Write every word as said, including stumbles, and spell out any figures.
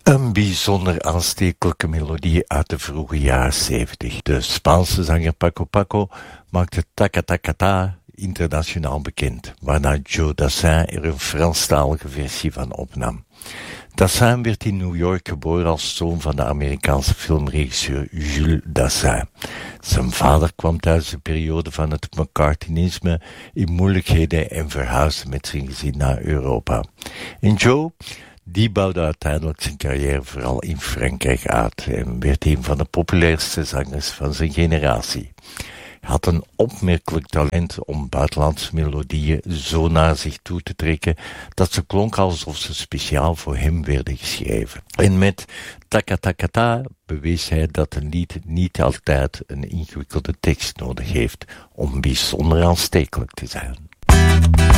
Een bijzonder aanstekelijke melodie uit de vroege jaren zeventig. De Spaanse zanger Paco Paco maakte Taca Taca Ta internationaal bekend, waarna Joe Dassin er een Franstalige versie van opnam. Dassin werd in New York geboren als zoon van de Amerikaanse filmregisseur Jules Dassin. Zijn vader kwam tijdens de periode van het McCarthyisme in moeilijkheden en verhuisde met zijn gezin naar Europa. En Joe, die bouwde uiteindelijk zijn carrière vooral in Frankrijk uit en werd een van de populairste zangers van zijn generatie. Hij had een opmerkelijk talent om buitenlandse melodieën zo naar zich toe te trekken dat ze klonken alsof ze speciaal voor hem werden geschreven. En met Taca Taca Ta bewees hij dat een lied niet altijd een ingewikkelde tekst nodig heeft om bijzonder aanstekelijk te zijn.